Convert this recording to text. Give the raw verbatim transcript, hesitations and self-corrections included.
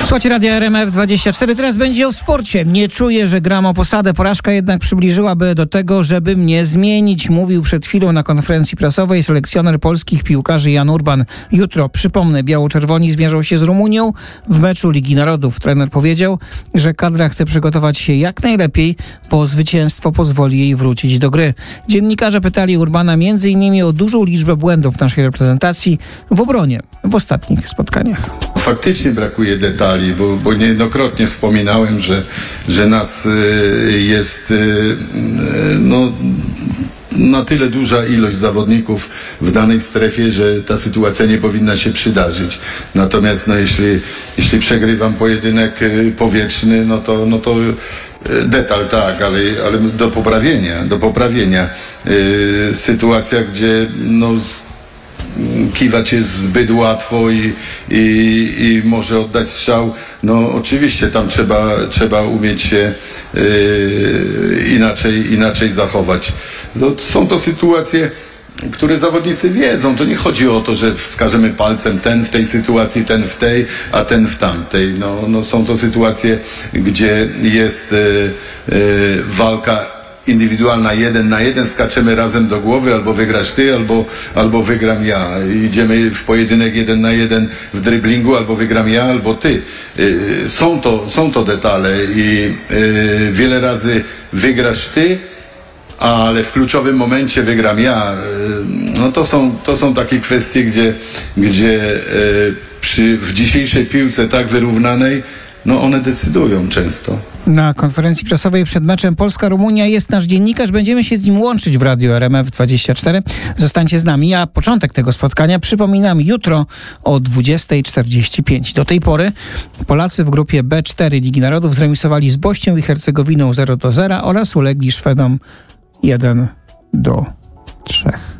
Słuchajcie Radia R M F dwadzieścia cztery. Teraz będzie o sporcie. Nie czuję, że gram o posadę. Porażka jednak przybliżyłaby do tego, żeby mnie zmienić. Mówił przed chwilą na konferencji prasowej selekcjoner polskich piłkarzy Jan Urban. Jutro, przypomnę, biało-czerwoni zmierzą się z Rumunią w meczu Ligi Narodów. Trener powiedział, że kadra chce przygotować się jak najlepiej, bo zwycięstwo pozwoli jej wrócić do gry. Dziennikarze pytali Urbana między innymi o dużą liczbę błędów naszej reprezentacji w obronie w ostatnich spotkaniach. Faktycznie brakuje detali, bo, bo niejednokrotnie wspominałem, że, że nas y, jest y, no, na tyle duża ilość zawodników w danej strefie, że ta sytuacja nie powinna się przydarzyć. Natomiast no, jeśli, jeśli przegrywam pojedynek y, powietrzny, no to, no to y, detal tak, ale, ale do poprawienia, do poprawienia. Y, sytuacja, gdzie no, kiwać jest zbyt łatwo i, i, i może oddać strzał. No oczywiście tam trzeba, trzeba umieć się yy, inaczej, inaczej zachować. No, są to sytuacje, które zawodnicy wiedzą. To nie chodzi o to, że wskażemy palcem ten w tej sytuacji, ten w tej, a ten w tamtej. No, no są to sytuacje, gdzie jest yy, yy, walka indywidualna, jeden na jeden, skaczemy razem do głowy, albo wygrasz ty, albo, albo wygram ja. Idziemy w pojedynek jeden na jeden w dryblingu, albo wygram ja, albo ty. Yy, są to, są to detale i yy, wiele razy wygrasz ty, ale w kluczowym momencie wygram ja. Yy, no to są, to są takie kwestie, gdzie, gdzie yy, przy, w dzisiejszej piłce tak wyrównanej, no one decydują często. Na konferencji prasowej przed meczem Polska-Rumunia jest nasz dziennikarz. Będziemy się z nim łączyć w Radiu R M F dwadzieścia cztery. Zostańcie z nami. A początek tego spotkania przypominam jutro o dwudziesta czterdzieści pięć. Do tej pory Polacy w grupie B cztery Ligi Narodów zremisowali z Bośnią i Hercegowiną zero do zera oraz ulegli Szwedom jeden do trzech.